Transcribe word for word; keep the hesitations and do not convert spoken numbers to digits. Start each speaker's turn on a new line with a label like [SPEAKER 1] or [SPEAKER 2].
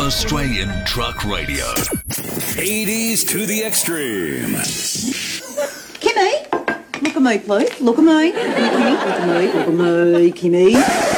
[SPEAKER 1] Australian Truck Radio. eighties to the extreme.
[SPEAKER 2] Kimmy, look at me, please. Look at me. Kimmy, look at me. Look at me, Kimmy.